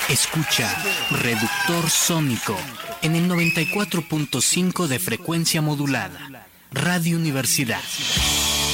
Escucha Reductor Sónico en el 94.5 de frecuencia modulada. Radio Universidad.